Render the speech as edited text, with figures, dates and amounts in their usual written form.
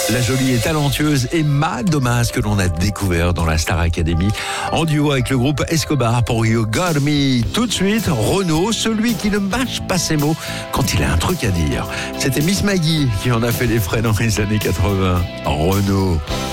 La jolie et talentueuse Emma Domas que l'on a découvert dans la Star Academy en duo avec le groupe Escobar pour You Got Me. Tout de suite, Renaud, celui qui ne mâche pas ses mots quand il a un truc à dire. C'était Miss Maggie qui en a fait les frais dans les années 80. Renaud.